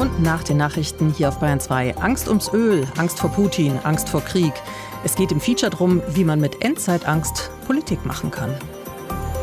und nach den Nachrichten hier auf Bayern 2. Angst ums Öl, Angst vor Putin, Angst vor Krieg. Es geht im Feature darum, wie man mit Endzeitangst Politik machen kann.